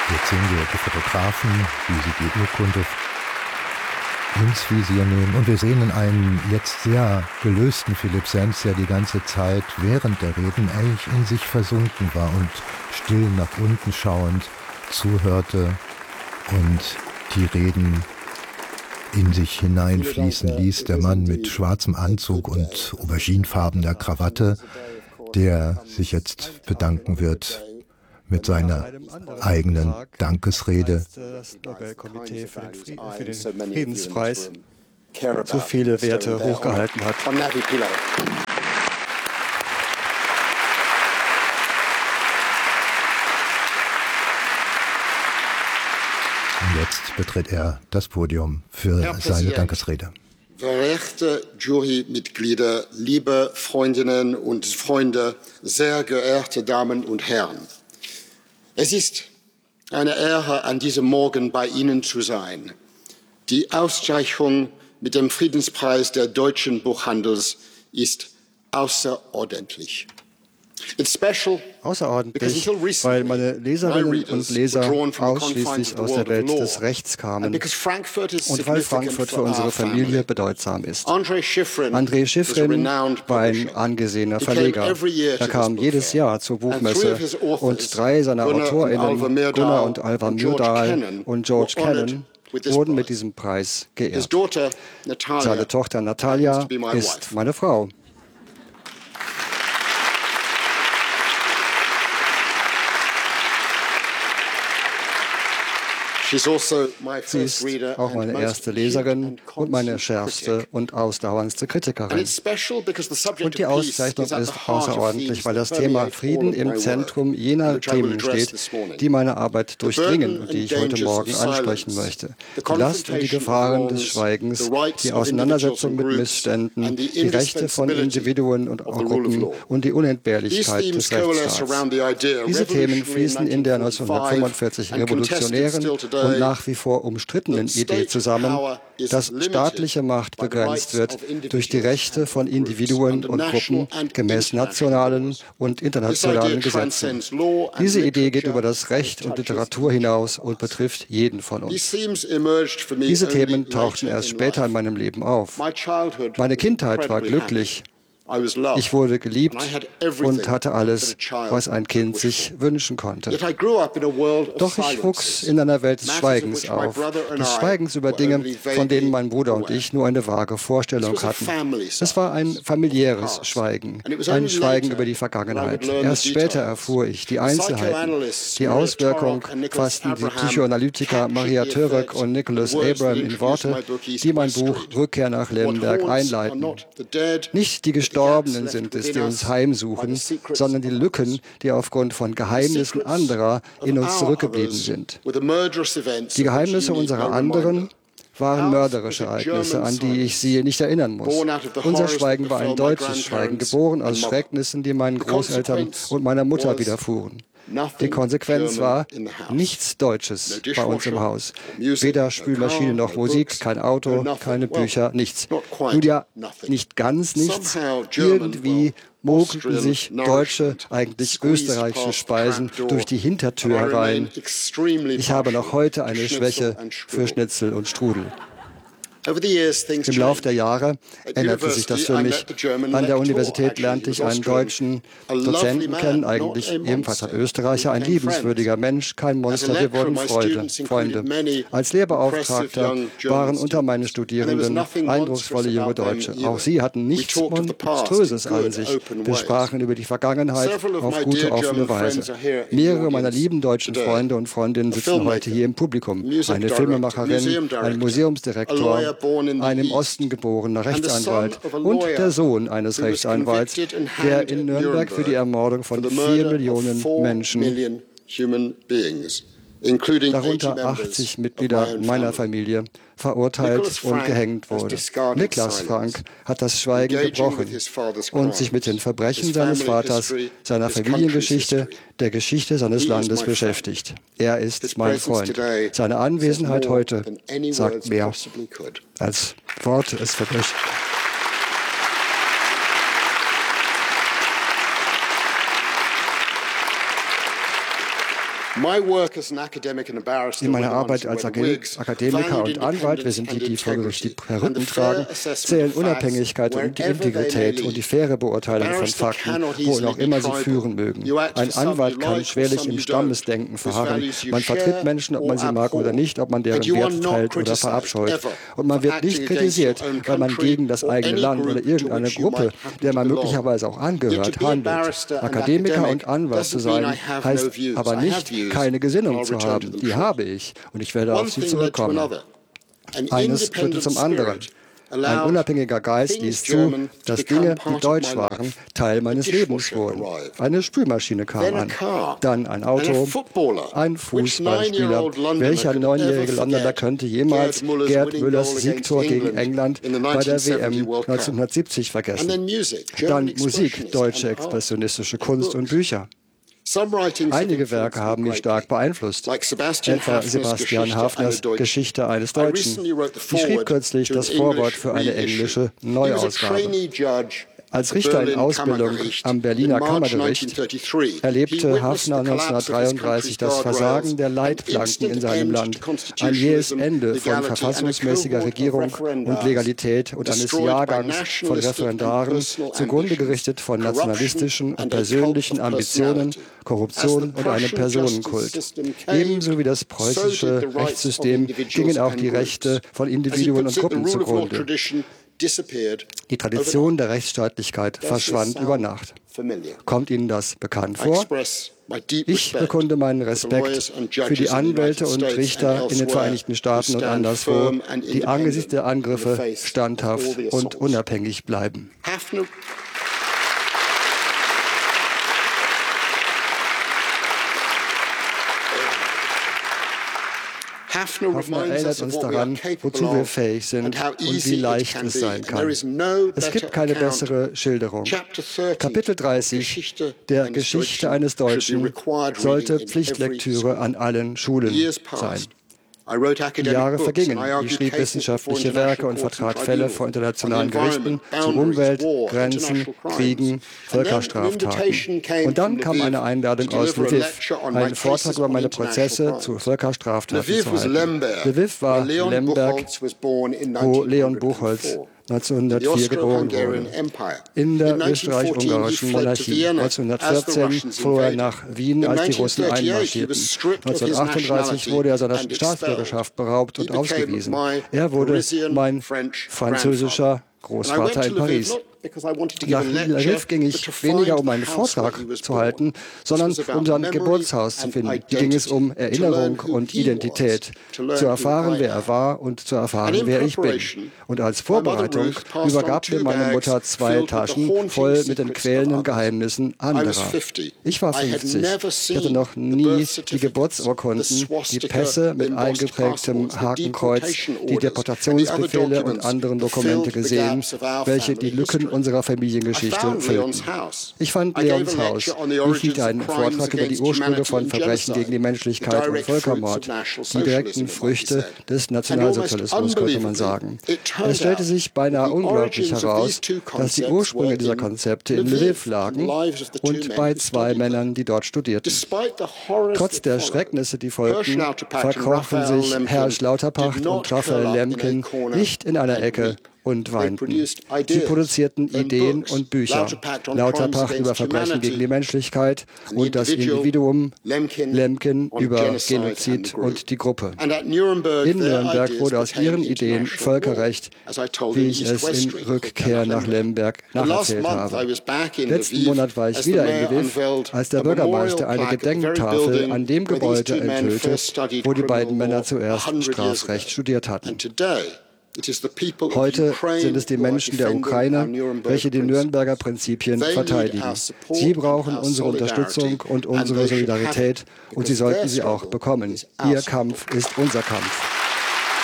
Jetzt sehen wir die Fotografen, wie sie die Urkunde ins Visier nehmen. Und wir sehen einen jetzt sehr gelösten Philipp Sens, der die ganze Zeit während der Reden eigentlich in sich versunken war und still nach unten schauend zuhörte und die Reden in sich hineinfließen ließ. Der Mann mit schwarzem Anzug und auberginefarbener Krawatte, der sich jetzt bedanken wird mit seiner eigenen Dankesrede. Das Nobelkomitee für den Friedenspreis so viele Werte hochgehalten hat. Und jetzt betritt er das Podium für seine Dankesrede. Verehrte Jurymitglieder, liebe Freundinnen und Freunde, sehr geehrte Damen und Herren. Es ist eine Ehre, an diesem Morgen bei Ihnen zu sein. Die Auszeichnung mit dem Friedenspreis der deutschen Buchhandels ist außerordentlich. Außerordentlich, weil meine Leserinnen und Leser ausschließlich aus der Welt des Rechts kamen und weil Frankfurt für unsere Familie bedeutsam ist. André Schifrin war ein angesehener Verleger. Er kam jedes Jahr zur Buchmesse und 3 seiner AutorInnen, Gunnar und Alva Myrdal und George Kennan, wurden mit diesem Preis geehrt. Seine Tochter Natalia ist meine Frau. Sie ist auch meine erste Leserin und meine schärfste und ausdauerndste Kritikerin. Und die Auszeichnung ist außerordentlich, weil das Thema Frieden im Zentrum jener Themen steht, die meine Arbeit durchdringen und die ich heute Morgen ansprechen möchte. Die Last und die Gefahren des Schweigens, die Auseinandersetzung mit Missständen, die Rechte von Individuen und Gruppen und die Unentbehrlichkeit des Rechtsstaats. Diese Themen fließen in der 1945 revolutionären und nach wie vor umstrittenen Idee zusammen, dass staatliche Macht begrenzt wird durch die Rechte von Individuen und Gruppen gemäß nationalen und internationalen Gesetzen. Diese Idee geht über das Recht und Literatur hinaus und betrifft jeden von uns. Diese Themen tauchten erst später in meinem Leben auf. Meine Kindheit war glücklich. Ich wurde geliebt und hatte alles, was ein Kind sich wünschen konnte. Doch ich wuchs in einer Welt des Schweigens auf, des Schweigens über Dinge, von denen mein Bruder und ich nur eine vage Vorstellung hatten. Es war ein familiäres Schweigen, ein Schweigen über die Vergangenheit. Erst später erfuhr ich die Einzelheiten. Die Auswirkung fassten die Psychoanalytiker Maria Turek und Nicholas Abram in Worte, die mein Buch Rückkehr nach Lemberg einleiten. Nicht die Gestorbenen sind es, die uns heimsuchen, sondern die Lücken, die aufgrund von Geheimnissen anderer in uns zurückgeblieben sind. Die Geheimnisse unserer anderen waren mörderische Ereignisse, an die ich sie nicht erinnern muss. Unser Schweigen war ein deutsches Schweigen, geboren aus Schrecknissen, die meinen Großeltern und meiner Mutter widerfuhren. Die Konsequenz war nichts Deutsches bei uns im Haus. Weder Spülmaschine noch Musik, kein Auto, keine Bücher, nichts. Nun ja, nicht ganz nichts. Irgendwie mogelten sich deutsche, eigentlich österreichische Speisen durch die Hintertür herein. Ich habe noch heute eine Schwäche für Schnitzel und Strudel. Im Lauf der Jahre änderte sich das für mich. An der Universität lernte ich einen deutschen Dozenten kennen, eigentlich ebenfalls ein Österreicher, ein liebenswürdiger Mensch, kein Monster, wir wurden Freunde. Als Lehrbeauftragter waren unter meinen Studierenden eindrucksvolle junge Deutsche. Auch sie hatten nichts Monströses an sich. Wir sprachen über die Vergangenheit auf gute, offene Weise. Mehrere meiner lieben deutschen Freunde und Freundinnen sitzen heute hier im Publikum. Eine Filmemacherin, ein Museumsdirektor, ein im Osten geborener Rechtsanwalt und der Sohn eines Rechtsanwalts, der in Nürnberg für die Ermordung von 4 Millionen Menschen, darunter 80 Mitglieder meiner Familie, verurteilt und gehängt wurde. Niklas Frank hat das Schweigen gebrochen und sich mit den Verbrechen seines Vaters, seiner Familiengeschichte, der Geschichte seines Landes beschäftigt. Er ist mein Freund. Seine Anwesenheit heute sagt mehr, als Worte es versprechen. In meiner Arbeit als Akademiker und Anwalt, wir sind die folgerichtig die Perücken tragen, zählen Unabhängigkeit und die Integrität und die faire Beurteilung von Fakten, wo auch immer sie führen mögen. Ein Anwalt kann schwerlich im Stammesdenken verharren. Man vertritt Menschen, ob man sie mag oder nicht, ob man deren Wert teilt oder verabscheut. Und man wird nicht kritisiert, weil man gegen das eigene Land oder irgendeine Gruppe, der man möglicherweise auch angehört, handelt. Akademiker und Anwalt zu sein, heißt aber nicht, keine Gesinnung zu haben. Die habe ich und ich werde auf sie zurückkommen. Eines führte zum anderen. Ein unabhängiger Geist ließ zu, dass Dinge, die deutsch waren, Teil meines Lebens wurden. Eine Spülmaschine kam an, dann ein Auto, ein Fußballspieler. Welcher 9-jährige Londoner könnte jemals Gerd Müllers Siegtor gegen England bei der WM 1970 vergessen? Dann Musik, deutsche expressionistische Kunst und Bücher. Einige Werke haben mich stark beeinflusst, etwa Sebastian Hafners Geschichte eines Deutschen. Ich schrieb kürzlich das Vorwort für eine englische Neuausgabe. Als Richter in Ausbildung am Berliner Kammergericht erlebte Hafner 1933 das Versagen der Leitplanken in seinem Land, ein jähes Ende von verfassungsmäßiger Regierung und Legalität und eines Jahrgangs von Referendaren, zugrunde gerichtet von nationalistischen und persönlichen Ambitionen, Korruption und einem Personenkult. Ebenso wie das preußische Rechtssystem gingen auch die Rechte von Individuen und Gruppen zugrunde. Die Tradition der Rechtsstaatlichkeit verschwand über Nacht. Kommt Ihnen das bekannt vor? Ich bekunde meinen Respekt für die Anwälte und Richter in den Vereinigten Staaten und anderswo, die angesichts der Angriffe standhaft und unabhängig bleiben. Hafner erinnert uns daran, wozu wir fähig sind und wie leicht es sein kann. Es gibt keine bessere Schilderung. Kapitel 30 der Geschichte eines Deutschen sollte Pflichtlektüre an allen Schulen sein. Die Jahre vergingen. Ich schrieb wissenschaftliche Werke und vertrat Fälle vor internationalen Gerichten zu Umwelt, Grenzen, Kriegen, Völkerstraftaten. Und dann kam eine Einladung aus Lviv, einen Vortrag über meine Prozesse zu Völkerstraftaten zu halten. Lviv war Lemberg, wo Leon Buchholz 1904 geboren wurde. In der österreich-ungarischen Monarchie. 1914 floh er nach Wien, als die Russen einmarschierten. 1938 wurde er seiner Staatsbürgerschaft beraubt und ausgewiesen. Er wurde mein französischer Großvater in Paris. Nach Lviv ging ich weniger, um einen Vortrag zu halten, sondern um sein Geburtshaus zu finden. Hier ging es um Erinnerung und Identität, zu erfahren, wer er war und zu erfahren, wer ich bin. Und als Vorbereitung übergab mir meine Mutter 2 Taschen voll mit den quälenden Geheimnissen anderer. Ich war 50. Ich hatte noch nie die Geburtsurkunden, die Pässe mit eingeprägtem Hakenkreuz, die Deportationsbefehle und anderen Dokumente gesehen, welche die Lücken unserer Familiengeschichte füllten. Ich fand Leons Haus. Ich hielt einen Vortrag über die Ursprünge von Verbrechen gegen die Menschlichkeit und Völkermord, die direkten Früchte des Nationalsozialismus, könnte man sagen. Es stellte sich beinahe unglaublich heraus, dass die Ursprünge dieser Konzepte in Lviv lagen und bei 2 Männern, die dort studierten. Trotz der Schrecknisse, die folgten, verkrochen sich Herr Schlauterpacht und Raphael Lemkin nicht in einer Ecke und weinten. Sie produzierten Ideen und Bücher. Lauterpacht über Verbrechen gegen die Menschlichkeit und das Individuum, Lemkin über Genozid und die Gruppe. In Nürnberg wurde aus ihren Ideen Völkerrecht, wie ich es in Rückkehr nach Lemberg nacherzählt habe. Letzten Monat war ich wieder in Lviv, als der Bürgermeister eine Gedenktafel an dem Gebäude enthüllte, wo die beiden Männer zuerst Strafrecht studiert hatten. Heute sind es die Menschen der Ukraine, welche die Nürnberger Prinzipien verteidigen. Sie brauchen unsere Unterstützung und unsere Solidarität und sie sollten sie auch bekommen. Ihr Kampf ist unser Kampf.